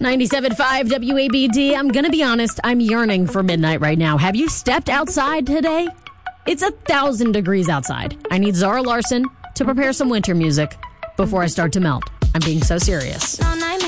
97.5 WABD. I'm going to be honest, I'm yearning for midnight right now. Have you stepped outside today? It's 1,000 degrees outside. I need Zara Larsson to prepare some winter music before I start to melt. I'm being so serious.